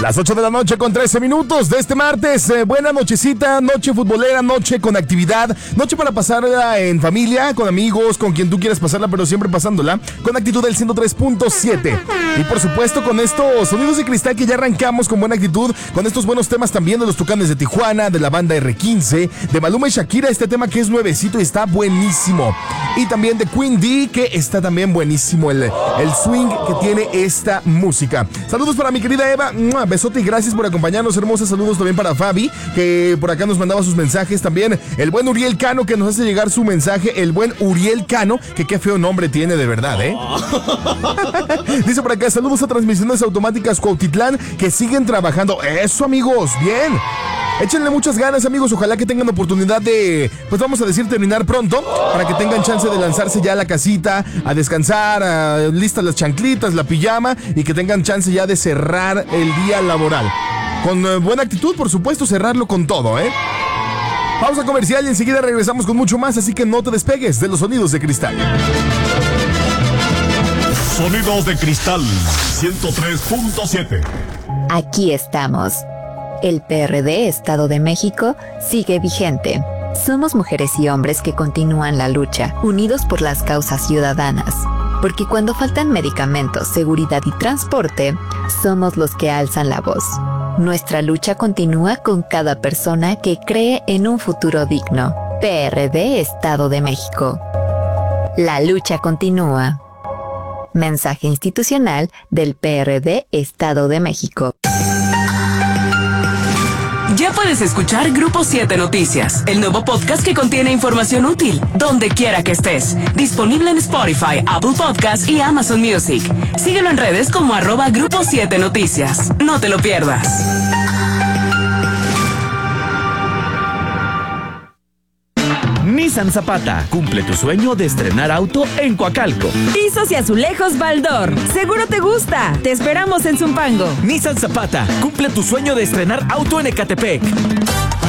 Las 8 de la noche con 13 minutos de este martes. Buena nochecita, noche futbolera, noche con actividad, noche para pasarla en familia, con amigos, con quien tú quieras pasarla, pero siempre pasándola con actitud del 103.7. Y por supuesto con estos sonidos de cristal que ya arrancamos con buena actitud, con estos buenos temas también de los Tucanes de Tijuana, de la banda R15, de Maluma y Shakira, este tema que es nuevecito y está buenísimo. Y también de Queen D, que está también buenísimo el swing que tiene esta música. Saludos para mi querida Eva, besote y gracias por acompañarnos, hermosa. Saludos también para Fabi, que por acá nos mandaba sus mensajes. También el buen Uriel Cano, que nos hace llegar su mensaje. El buen Uriel Cano, que qué feo nombre tiene de verdad, Dice por acá, saludos a Transmisiones Automáticas Cuautitlán, que siguen trabajando. Eso, amigos, bien. Échenle muchas ganas, amigos. Ojalá que tengan oportunidad de, pues vamos a decir, terminar pronto, para que tengan chance de lanzarse ya a la casita, a descansar, listas las chanclitas, la pijama, y que tengan chance ya de cerrar el día laboral. Con buena actitud, por supuesto, cerrarlo con todo, Pausa comercial y enseguida regresamos con mucho más, así que no te despegues de los sonidos de cristal. Sonidos de cristal 103.7. Aquí estamos. El PRD Estado de México sigue vigente. Somos mujeres y hombres que continúan la lucha, unidos por las causas ciudadanas. Porque cuando faltan medicamentos, seguridad y transporte, somos los que alzan la voz. Nuestra lucha continúa con cada persona que cree en un futuro digno. PRD Estado de México. La lucha continúa. Mensaje institucional del PRD Estado de México. Ya puedes escuchar Grupo 7 Noticias, el nuevo podcast que contiene información útil, donde quiera que estés. Disponible en Spotify, Apple Podcasts y Amazon Music. Síguelo en redes como @Grupo 7 Noticias. No te lo pierdas. Nissan Zapata, cumple tu sueño de estrenar auto en Coacalco. Pisos y azulejos Baldor. Seguro te gusta. Te esperamos en Zumpango. Nissan Zapata, cumple tu sueño de estrenar auto en Ecatepec.